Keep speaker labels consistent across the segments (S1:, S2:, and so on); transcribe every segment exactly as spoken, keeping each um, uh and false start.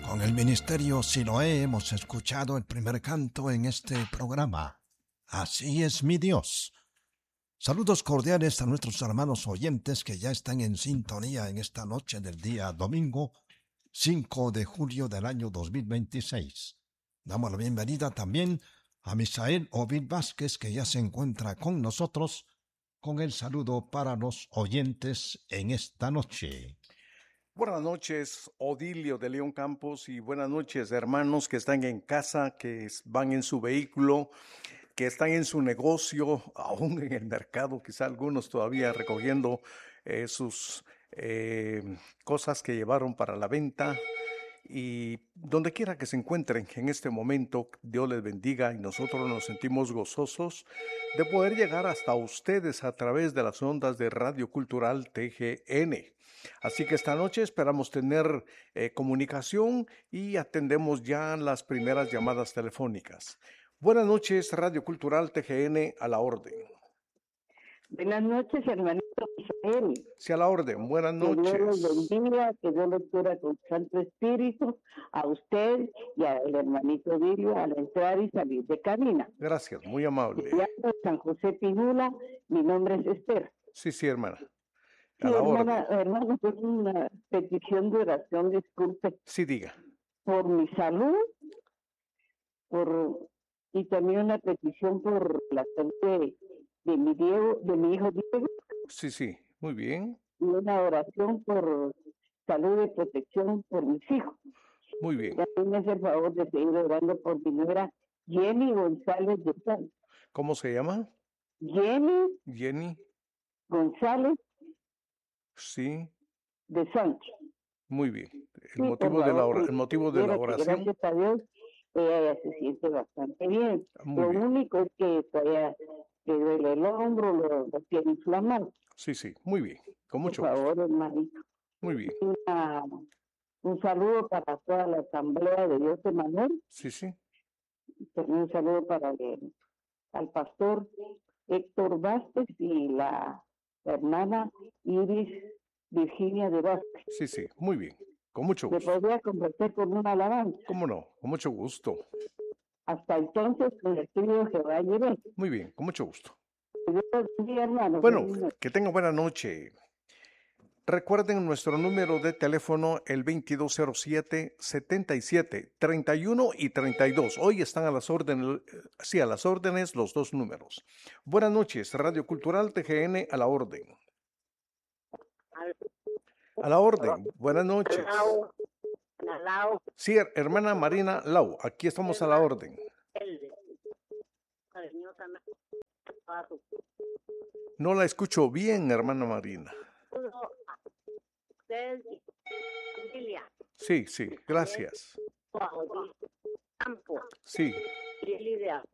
S1: Con el Ministerio Siloé hemos escuchado el primer canto en este programa. Así es mi Dios. Saludos cordiales a nuestros hermanos oyentes que ya están en sintonía en esta noche del día domingo, cinco de julio del año dos mil veintiséis. Damos la bienvenida también a Misael Ovid Vázquez, que ya se encuentra con nosotros, con el saludo para los oyentes en esta noche.
S2: Buenas noches, Odilio de León Campos, y buenas noches, hermanos que están en casa, que van en su vehículo, que están en su negocio, aún en el mercado, quizá algunos todavía recogiendo eh, sus eh, cosas que llevaron para la venta. Y donde quiera que se encuentren en este momento, Dios les bendiga y nosotros nos sentimos gozosos de poder llegar hasta ustedes a través de las ondas de Radio Cultural T G N. Así que esta noche esperamos tener eh, comunicación y atendemos ya las primeras llamadas telefónicas. Buenas noches, Radio Cultural T G N, a la orden.
S3: Buenas noches, hermanito Misael.
S2: Sí, a la orden. Buenas noches.
S3: Que Dios los bendiga, que Dios los cura con Santo Espíritu, a usted y al hermanito Dilio al entrar y salir de cabina.
S2: Gracias, muy amable.
S3: Me llamo San José Pinula, mi nombre es Esther.
S2: Sí, sí, hermana. A
S3: Sí,
S2: la
S3: hermana,
S2: orden.
S3: hermano, es una petición de oración, disculpe,
S2: Sí, diga.
S3: por mi salud, por y también una petición por la salud de, de mi Diego, de mi hijo Diego.
S2: Sí, sí, muy bien.
S3: Y una oración por salud y protección por mis hijos.
S2: Muy bien.
S3: También me hace el favor de seguir orando por mi nuera Jenny González de Sánchez.
S2: ¿Cómo se llama?
S3: Jenny
S2: Jenny.
S3: González
S2: Sí,
S3: de Sánchez.
S2: muy bien. El
S3: Sí,
S2: motivo
S3: por
S2: de la
S3: favor,
S2: ora-
S3: que
S2: el motivo de la
S3: quiera que
S2: oración.
S3: gracias a Dios ella ya se siente bastante bien.
S2: Muy
S3: Lo
S2: bien.
S3: único es que todavía le duele el hombro, lo, lo tiene inflamado.
S2: Sí, sí, muy bien. Con
S3: Por
S2: mucho gusto.
S3: favor, hermanito.
S2: Muy bien.
S3: Una- un saludo para toda la Asamblea de Dios de Manuel.
S2: Sí, sí.
S3: También un saludo para el, al pastor Héctor Vázquez y la hermana Iris Virginia de Vázquez.
S2: Sí, sí, muy bien. Con mucho
S3: Me
S2: gusto.
S3: podría complacer con una alabanza.
S2: ¿Cómo no? Con mucho gusto.
S3: Hasta entonces, con el estudio Jehová Jireh.
S2: Muy bien, con mucho gusto.
S3: Dios los bendiga, hermano.
S2: Bueno,
S3: Feliz noche.
S2: que tenga buena noche. Recuerden nuestro número de teléfono, el veintidós cero siete, setenta y siete, treinta y uno y treinta y dos. Hoy están a las órdenes, eh, sí, a las órdenes los dos números. Buenas noches, Radio Cultural T G N, a la orden. A la orden. Buenas noches.
S4: Lau, la Lau,
S2: Sí, her- hermana Marina Lau, aquí estamos a la orden.
S4: el cariñosa trabajo.
S2: No la escucho bien, hermana Marina.
S4: Saludo a usted y su familia,
S2: Sí, sí, gracias.
S4: a Odilio Campo,
S2: Sí,
S4: Lili de Al-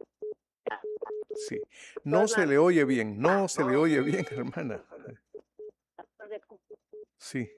S2: sí. No se le oye bien, no se le oye bien, hermana.
S4: de Cu-
S2: Sí.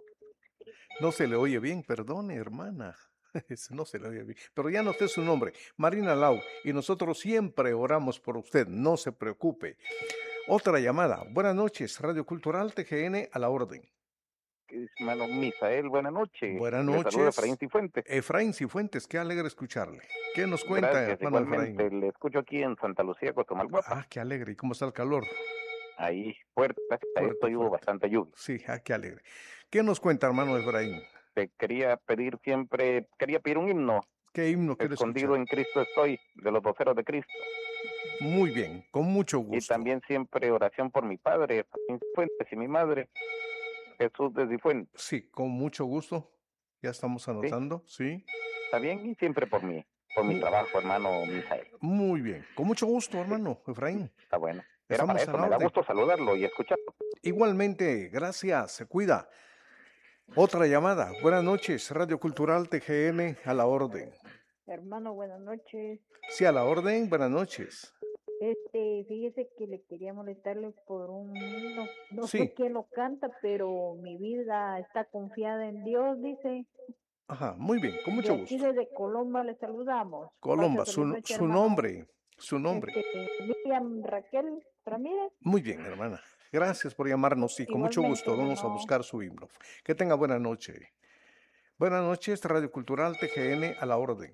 S2: No se le oye bien, perdone, hermana. Eso no se le oye bien. Pero ya noté su nombre, Marina Lau, y nosotros siempre oramos por usted, no se preocupe. Otra llamada. Buenas noches, Radio Cultural T G N, a la orden.
S5: Hermano Misael, buenas noches.
S2: Buenas
S5: Le saluda
S2: noches.
S5: Efraín Cifuentes.
S2: Efraín Cifuentes, qué alegre escucharle. ¿Qué nos cuenta,
S5: Gracias,
S2: hermano
S5: igualmente.
S2: Efraín?
S5: Le escucho aquí en Santa Lucía, Cotomalguapa.
S2: Ah, qué alegre. ¿Y cómo está el calor?
S5: Ahí, fuerte, hasta
S2: Fuerte,
S5: esto hubo
S2: fuerte.
S5: bastante lluvia.
S2: Sí, ah, qué alegre. ¿Qué nos cuenta, hermano Efraín?
S5: Te quería pedir siempre, quería pedir un himno.
S2: ¿Qué himno quiere
S5: Escondido
S2: escuchar?
S5: en Cristo estoy, de los voceros de Cristo.
S2: Muy bien, con mucho gusto.
S5: Y también siempre oración por mi padre, Efraín Cifuentes, y mi madre, Jesús de Cifuentes.
S2: Sí, con mucho gusto. Ya estamos anotando, sí.
S5: ¿Está bien? Y siempre por mí, por mi
S2: Muy-
S5: trabajo, hermano Misael.
S2: Muy bien, con mucho gusto, hermano Efraín.
S5: Está bueno. Era
S2: Estamos
S5: para
S2: a
S5: eso,
S2: la
S5: me da
S2: orden.
S5: gusto saludarlo y escucharlo.
S2: Igualmente, gracias, se cuida. Otra llamada. Buenas noches, Radio Cultural T G N, a la orden.
S6: Hermano, buenas noches.
S2: Sí, a la orden, buenas noches.
S6: Este, fíjese que le quería molestarle por un himno. No
S2: Sí.
S6: sé quién lo canta, pero mi vida está confiada en Dios, dice.
S2: Ajá, muy bien, con mucho
S6: De aquí
S2: gusto.
S6: desde Colomba le saludamos.
S2: Colomba,
S6: Pase
S2: su,
S6: feliz noche,
S2: su
S6: hermano.
S2: nombre, su nombre.
S6: Este, Miriam Raquel Ramírez.
S2: Muy bien, hermana. Gracias por llamarnos y con mucho
S6: Igualmente,
S2: gusto vamos a
S6: hermano.
S2: buscar su himno. Que tenga buena noche. Buenas noches, Radio Cultural T G N, a la orden.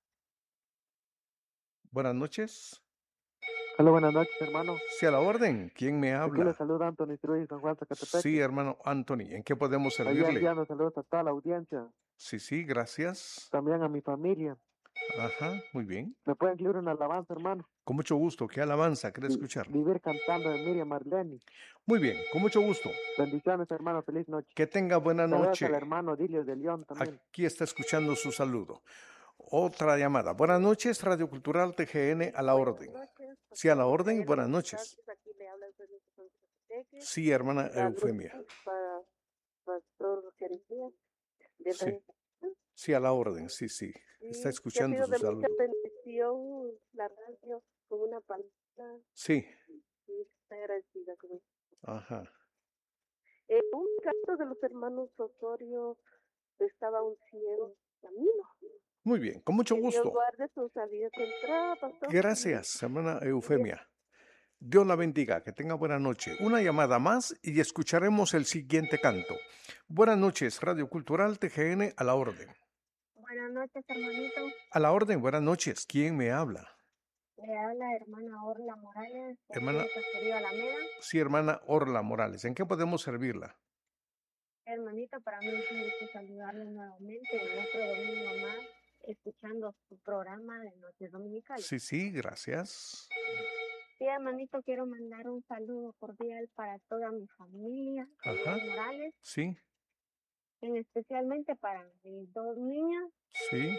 S2: Buenas noches.
S7: Hola, buenas noches, hermano.
S2: Sí, a la orden. ¿Quién me
S7: Aquí le
S2: habla?
S7: saluda Anthony Truy, San Juan Zacatepec.
S2: Sí, hermano Anthony. ¿En qué podemos
S7: Allá
S2: servirle?
S7: enviando saludos a toda la audiencia,
S2: Sí, sí, gracias.
S7: también a mi familia.
S2: Ajá, muy bien.
S7: ¿Me puede incluir una alabanza, hermano?
S2: Con mucho gusto. ¿Qué alabanza quiere
S7: Vi-
S2: escuchar?
S7: Vivir cantando de Miriam Marlene.
S2: Muy bien, con mucho gusto.
S7: Bendiciones, hermano. Feliz noche.
S2: Que tenga buena
S7: Saludos
S2: noche.
S7: al hermano Dilio de León también.
S2: Aquí está escuchando su saludo. Otra llamada. Buenas noches, Radio Cultural T G N, a la orden.
S4: Buenas noches.
S2: Sí, a la
S4: Pastor
S2: orden.
S4: Rafael
S2: Buenas
S4: Rodríguez
S2: noches.
S4: Sánchez, aquí le habla Eufemia Sánchez Teques.
S2: Sí, hermana
S4: Saludos
S2: Eufemia.
S4: para Pastor Jeremías de
S2: Sí.
S4: Radio.
S2: Sí, a la orden. Sí, sí. Está
S4: Sí, que ha
S2: escuchando
S4: sido
S2: su
S4: de mucha
S2: saludo.
S4: bendición la radio con una palabra
S2: Sí.
S4: y está agradecida con eso.
S2: Ajá.
S4: En un caso de los hermanos Osorio estaba un ciego camino.
S2: Muy bien, con mucho
S4: Que Dios
S2: gusto.
S4: guarde su salida y su entrada, pastor.
S2: Gracias, hermana Eufemia. Dios la bendiga, que tenga buena noche. Una llamada más y escucharemos el siguiente canto. Buenas noches, Radio Cultural T G N, a la orden.
S8: Buenas noches, hermanito.
S2: A la orden, buenas noches. ¿Quién me habla?
S8: Le habla hermana Orla Morales, de
S2: Hermana-
S8: aquí de Caserío Alameda.
S2: Sí, hermana Orla Morales. ¿En qué podemos servirla?
S8: Hermanito, para mí es un gusto saludarle nuevamente en otro domingo más, escuchando su programa de Noches Dominicales.
S2: Sí, sí, gracias.
S8: Sí, hermanito, quiero mandar un saludo cordial para toda mi familia, de
S2: Ajá.
S8: León Morales,
S2: Sí,
S8: en especialmente para mis dos niñas.
S2: sí,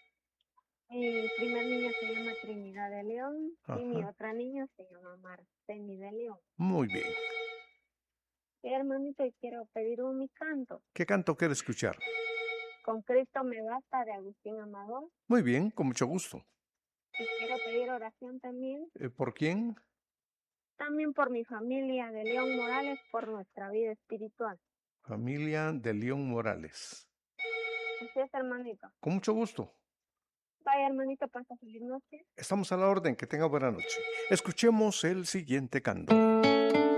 S8: Mi primer niña se llama Trinidad de León y mi
S2: Ajá.
S8: otra niña se llama Marceni de León.
S2: muy bien.
S8: Sí, hermanito, y quiero pedir un mi canto.
S2: ¿Qué canto quiere escuchar?
S8: Con Cristo me basta, de Agustín Amador.
S2: Muy bien, con mucho gusto.
S8: Y quiero pedir oración también,
S2: Eh, ¿Por quién?
S8: también por mi familia de León Morales, por nuestra vida espiritual.
S2: Familia de León Morales.
S8: Así es, hermanito.
S2: Con mucho gusto.
S8: Vaya, hermanito, pasa feliz noche.
S2: Estamos a la orden, que tenga buena noche. Escuchemos el siguiente canto.